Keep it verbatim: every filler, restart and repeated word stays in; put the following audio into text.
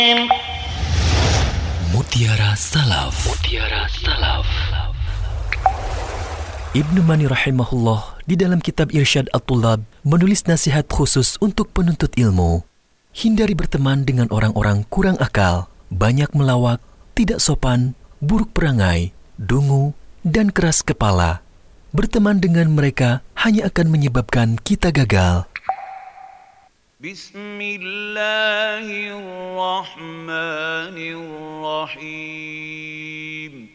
Mutiara Salaf. Mutiara Salaf. Ibnu Mani rahimahullah di dalam kitab Irsyad At-Tullab menulis nasihat khusus untuk penuntut ilmu. Hindari berteman dengan orang-orang kurang akal, banyak melawak, tidak sopan, buruk perangai, dungu, dan keras kepala. Berteman dengan mereka hanya akan menyebabkan kita gagal. Bismillahirrahmanirrahim.